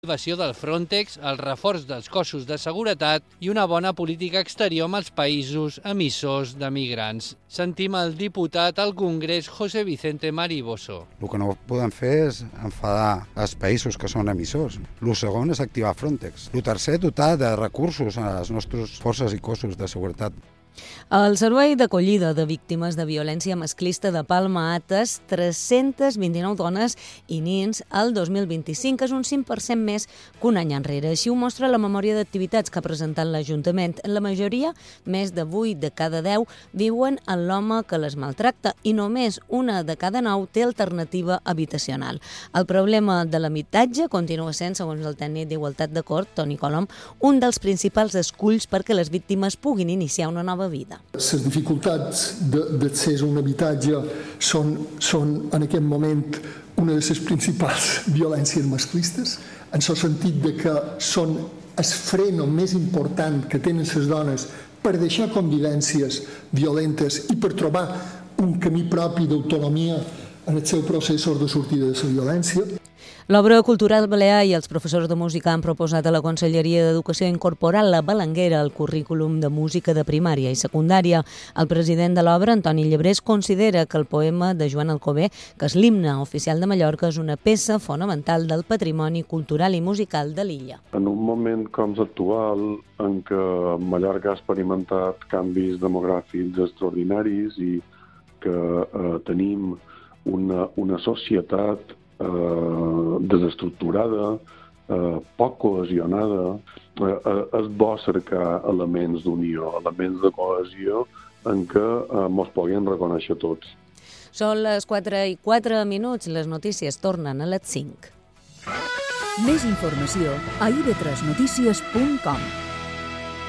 L'activació del Frontex, el reforç dels cossos de seguretat i una bona política exterior amb els països emissors de migrants. Sentim el diputat al Congrés, José Vicente Mariboso. El que no podem fer és enfadar els països que són emissors. El segon és activar Frontex. El tercer, dotar de recursos a les nostres forces i cossos de seguretat. El Servei d'Acollida de Víctimes de Violència Masclista de Palma ha atès 329 dones i nins el 2025, que és un 5% més que un any enrere. Així ho mostra la memòria d'activitats que ha presentat l'Ajuntament. La majoria, més de 8 de cada 10, viuen amb l'home que les maltracta i només una de cada 9 té alternativa habitacional. El problema de l'habitatge continua sent, segons el tècnic d'Igualtat de Cort, Toni Colom, un dels principals esculls perquè les víctimes puguin iniciar una nova vida. Les dificultats d'accés a un habitatge són en aquest moment una de les principals violències masclistes, en el sentit de que són el freno més important que tenen les dones per deixar convivències violentes i per trobar un camí propi d'autonomia en els seus processos de sortida de la violència. L'Obra Cultural Balear i els professors de música han proposat a la Conselleria d'Educació incorporar la balanguera al currículum de música de primària i secundària. El president de l'obra, Antoni Llebrés, considera que el poema de Joan Alcover, que és l'himne oficial de Mallorca, és una peça fonamental del patrimoni cultural i musical de l'illa. En un moment com l'actual, en què Mallorca ha experimentat canvis demogràfics extraordinaris i que tenim una societat desestructurada, poc cohesionada, és bo cercar elements d'unió, elements de cohesió en què ens puguem reconèixer tots. Són les 4:04, les notícies tornen a les 5. Més informació a ib3notícies.com.